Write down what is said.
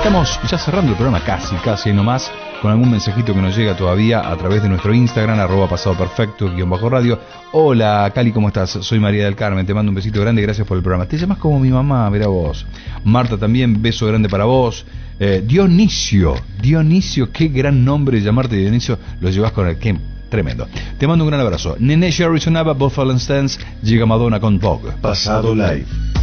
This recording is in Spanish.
estamos ya cerrando el programa, casi nomás, con algún mensajito que nos llega todavía a través de nuestro Instagram, @pasadoperfecto_radio. Hola, Cali, ¿cómo estás? Soy María del Carmen, te mando un besito grande, gracias por el programa. Te llamas como mi mamá, mira vos. Marta también, beso grande para vos. Dionisio, qué gran nombre llamarte Dionisio, lo llevas con el que tremendo. Te mando un gran abrazo. Nene Sherry sonaba Buffalo Stance, llega Madonna con Vogue. Pasado Live.